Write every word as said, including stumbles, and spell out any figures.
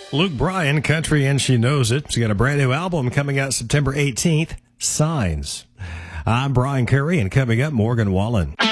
Luke Bryan, country and she knows it. She's got a brand new album coming out September eighteenth, Signs. I'm Brian Curry, and coming up, Morgan Wallen.